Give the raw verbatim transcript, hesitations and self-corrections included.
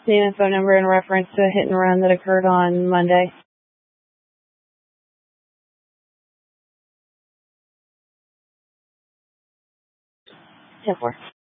Name and phone number in reference to a hit and run that occurred on Monday. ten four.